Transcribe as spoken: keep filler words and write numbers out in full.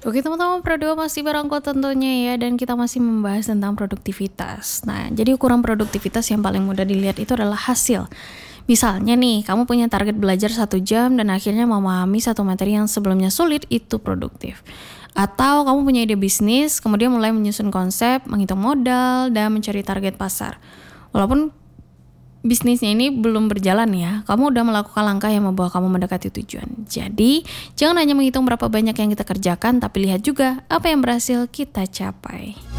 Oke teman-teman, Pro2 masih bareng aku tentunya ya, dan kita masih membahas tentang produktivitas. Nah, jadi ukuran produktivitas yang paling mudah dilihat itu adalah hasil. Misalnya nih, kamu punya target belajar satu jam dan akhirnya memahami satu materi yang sebelumnya sulit, itu produktif. Atau kamu punya ide bisnis, kemudian mulai menyusun konsep, menghitung modal, dan mencari target pasar. Walaupun bisnisnya ini belum berjalan ya, kamu udah melakukan langkah yang membawa kamu mendekati tujuan. Jadi, jangan hanya menghitung berapa banyak yang kita kerjakan, tapi lihat juga apa yang berhasil kita capai.